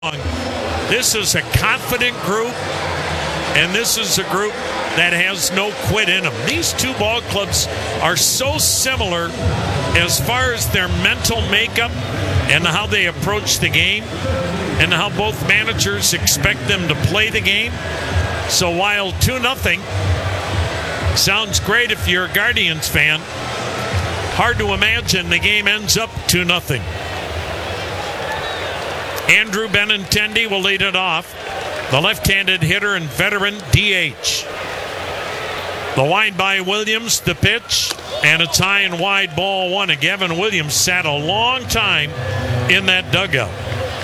This is a confident group, and this is a group that has no quit in them. These two ball clubs are so similar as far as their mental makeup and how they approach the game and how both managers expect them to play the game. So while 2-0 sounds great if you're a Guardians fan, hard to imagine the game ends up 2-0. Andrew Benintendi will lead it off. The left-handed hitter and veteran DH. The wind by Williams, the pitch, and it's high and wide, ball one. And Gavin Williams sat a long time in that dugout.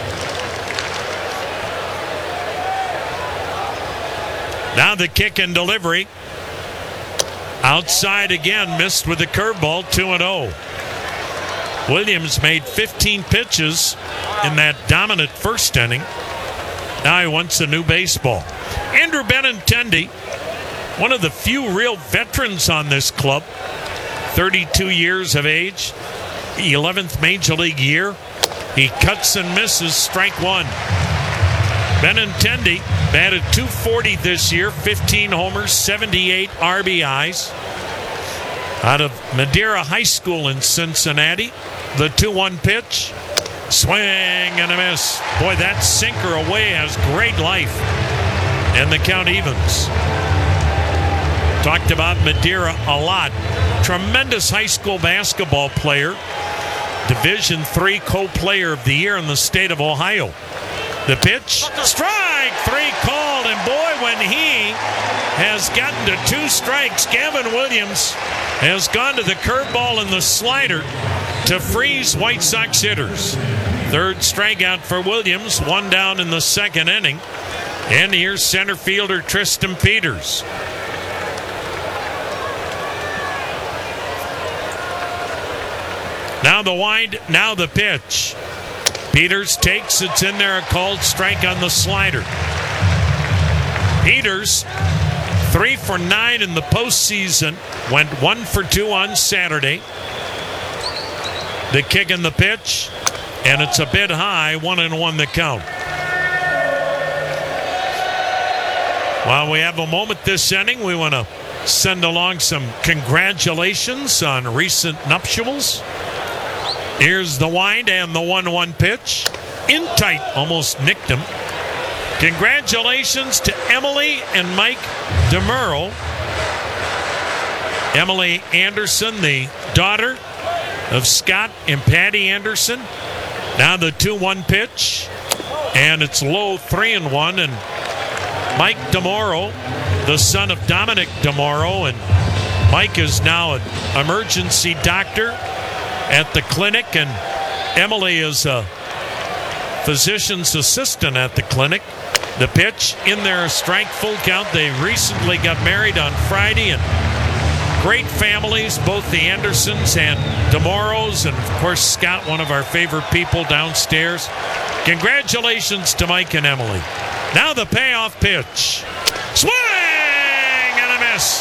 Now the kick and delivery. Outside again, missed with the curveball, 2-0. Williams made 15 pitches in that dominant first inning. Now he wants a new baseball. Andrew Benintendi, one of the few real veterans on this club, 32 years of age, 11th Major League year. He cuts and misses, strike one. Benintendi batted .240 this year, 15 homers, 78 RBIs. Out of Madeira High School in Cincinnati, the 2-1 pitch. Swing and a miss. Boy, that sinker away has great life. And the count evens. Talked about Madeira a lot. Tremendous high school basketball player. Division III co-player of the year in the state of Ohio. The pitch, strike, 3 called, and boy, when he has gotten to 2 strikes, Gavin Williams has gone to the curveball and the slider to freeze White Sox hitters. Third strikeout for Williams, 1 down in the second inning. And here's center fielder Tristan Peters. Now the wind, now the pitch. Peters takes, it's in there, a called strike on the slider. Peters, 3 for 9 in the postseason, went 1 for 2 on Saturday. The kick and the pitch, and it's a bit high, 1-1 the count. While we have a moment this inning, we want to send along some congratulations on recent nuptials. Here's the wind and the 1-1 pitch. In tight, almost nicked him. Congratulations to Emily and Mike DeMuro. Emily Anderson, the daughter of Scott and Patty Anderson. Now the 2-1 pitch. And it's low, 3-1. And Mike DeMuro, the son of Dominic DeMuro. And Mike is now an emergency doctor at the clinic, and Emily is a physician's assistant at the clinic. The pitch in there, a strike, full count. They recently got married on Friday, and great families, both the Andersons and DeMoros, and of course Scott, one of our favorite people downstairs. Congratulations to Mike and Emily. Now the payoff pitch. Swing and a miss.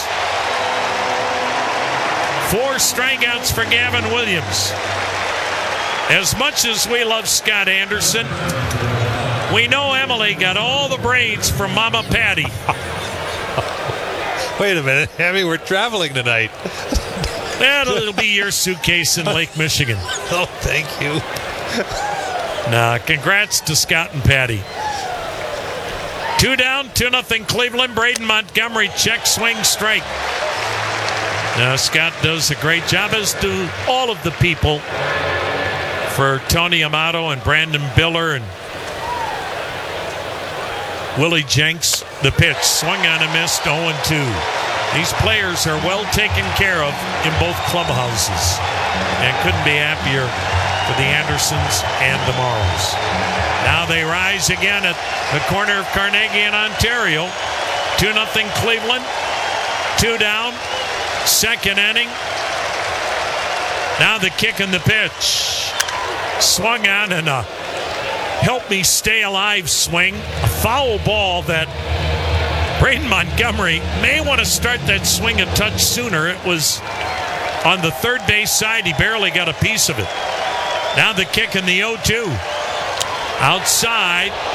4 strikeouts for Gavin Williams. As much as we love Scott Anderson, we know Emily got all the braids from Mama Patty. Wait a minute, Hammy, we're traveling tonight. That'll be your suitcase in Lake Michigan. Oh, thank you. Nah, congrats to Scott and Patty. 2 down, 2-0 Cleveland. Braden Montgomery, check, swing, strike. Now, Scott does a great job, as do all of the people for Tony Amato and Brandon Biller and Willie Jenks. The pitch, swung on and missed, 0-2. These players are well taken care of in both clubhouses, and couldn't be happier for the Andersons and the Morrows. Now they rise again at the corner of Carnegie and Ontario. 2-0 Cleveland, 2 down. Second inning. Now the kick and the pitch. Swung on and a help me stay alive swing. A foul ball that Braden Montgomery may want to start that swing a touch sooner. It was on the third base side. He barely got a piece of it. Now the kick and the 0-2. Outside.